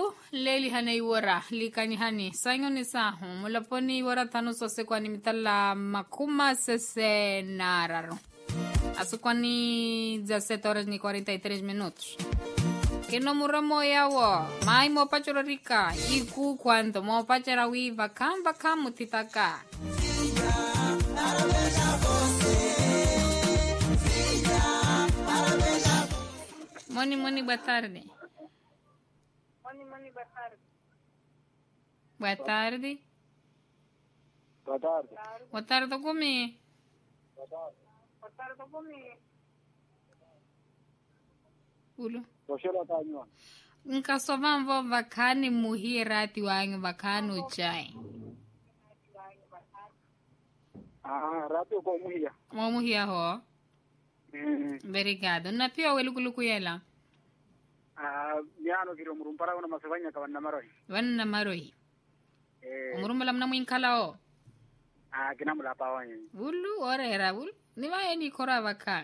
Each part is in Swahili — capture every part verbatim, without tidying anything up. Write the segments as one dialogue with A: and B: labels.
A: leli hane iwara likani hani sanyo ni sahu mulaponi iwara tanu sose kwani mitala makuma sese nararo asukwani dezessete horas ni cuarenta y tres minutos que no muramo yawo mai mo pachoro rika iku cuando mo pachara wiva kamba kamu titaka Moni, Moni, boa tarde.
B: Moni, Moni, boa tarde.
A: Boa tarde.
C: Boa tarde.
A: Boa tarde, comi.
C: Boa tarde.
B: Boa tarde, comi.
A: Ulo.
C: Toshela tanywa.
A: Nkasova mvo vakani muhirati wangu vakani uchai.
C: Ah, rato ko muhia.
A: Mo muhia ho.
C: Mm.
A: Obrigado. Na pia welukuluku yela.
C: Ah, miano kiro murumpara una masavanya kawanna maroi.
A: Wanna maroi.
C: Eh.
A: Umurumala mna mwinkala o.
C: Ah, kinamula pawanya.
A: Ulu orera ulu. Ni wae ni kora vaka.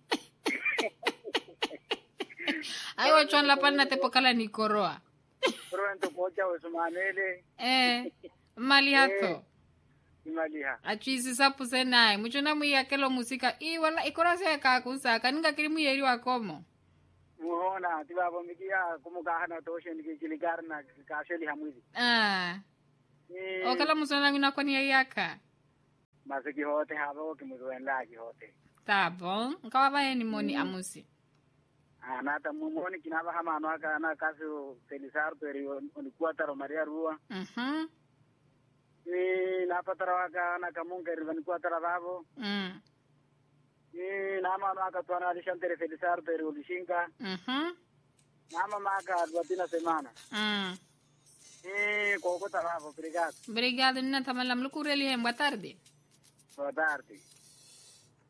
A: Ayo chon la panna te pokala ni koroa.
C: Pero ento pocha usumanele.
A: Eh. Mali hato.
C: Imaliha.
A: Achizi sapu senai. Muchona mwiya kelo musika. I wala ikora se kakusaka. Ninga kirimu yeri wakomo.
C: Muhona tibabo mikia kumukahana toshe nikikiligarna kasheli hamwizi.
A: Ah.
C: Eh.
A: Okala musona ngina kwani yaka.
C: Masiki hote habo kimuzwenda hote.
A: Tá bom. Nkawa bae ni moni amusi.
C: Ah, nata mumoni kinaba hama anwaka na kasu Felisar peri onikuwa taro Maria Rua.
A: Mhm.
C: Ni napatara waka na kamunga rivanikuwa tara babo.
A: Mm.
C: Ni nama anwaka tuana alishantere Felisar peri ulishinka.
A: Mhm.
C: Nama maka duatina semana.
A: Mm.
C: Ni koko tara babo, obrigado.
A: Obrigado, Nina Tamalam. Lucureli, boa tarde.
C: Boa tarde.